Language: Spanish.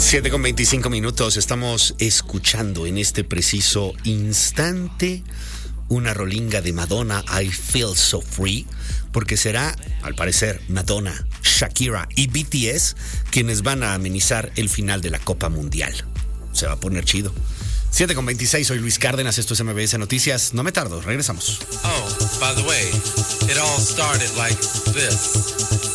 7:25. Estamos escuchando en este preciso instante una rolinga de Madonna, I Feel So Free, porque será, al parecer, Madonna, Shakira y BTS quienes van a amenizar el final de la Copa Mundial. Se va a poner chido. 7:26, soy Luis Cárdenas, esto es MBS Noticias. No me tardo, regresamos. Oh, by the way, it all started like this.